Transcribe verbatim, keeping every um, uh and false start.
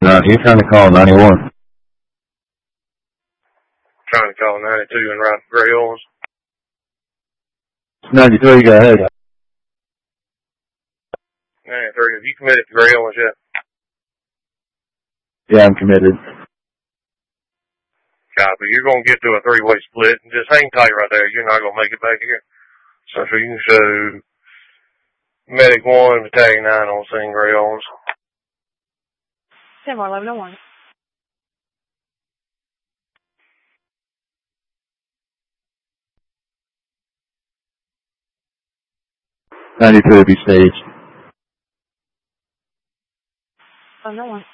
Uh, you're trying to call ninety-one. Trying to call ninety-two and right Gray Owens. ninety-three, go ahead. ninety-three, have you committed to Gray Owens yet? Yeah, I'm committed. Copy. You're going to get to a three-way split. Just hang tight right there. You're not going to make it back here. So, so you can show Medic one, Battalion nine on scene, Gray Owens. ten more, eleven oh one. ninety-three will be staged. eleven oh one.